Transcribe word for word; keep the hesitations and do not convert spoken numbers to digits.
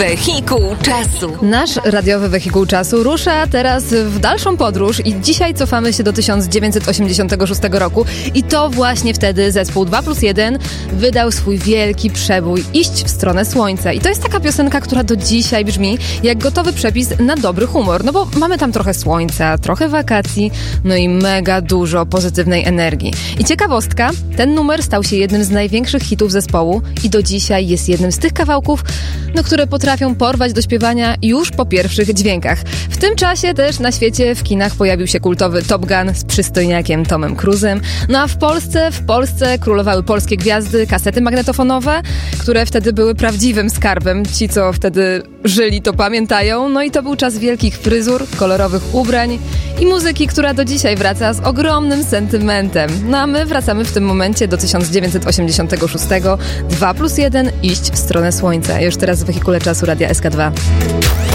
Wehikuł Czasu. Nasz radiowy Wehikuł Czasu rusza teraz w dalszą podróż i dzisiaj cofamy się do tysiąc dziewięćset osiemdziesiątego szóstego roku i to właśnie wtedy zespół dwa plus jeden wydał swój wielki przebój Iść w stronę słońca. I to jest taka piosenka, która do dzisiaj brzmi jak gotowy przepis na dobry humor, no bo mamy tam trochę słońca, trochę wakacji, no i mega dużo pozytywnej energii. I ciekawostka, ten numer stał się jednym z największych hitów zespołu i do dzisiaj jest jednym z tych kawałków, no, które potrafią porwać do śpiewania już po pierwszych dźwiękach. W tym czasie też na świecie w kinach pojawił się kultowy Top Gun z przystojniakiem Tomem Cruzem. No a w Polsce, w Polsce królowały polskie gwiazdy, kasety magnetofonowe, które wtedy były prawdziwym skarbem. Ci, co wtedy żyli, to pamiętają. No i to był czas wielkich fryzur, kolorowych ubrań i muzyki, która do dzisiaj wraca z ogromnym sentymentem. No a my wracamy w tym momencie do tysiąc dziewięćset osiemdziesiątego szóstego. dwa plus jeden Iść w stronę słońca. Już teraz w Wehikule Czasu Radia S K dwa.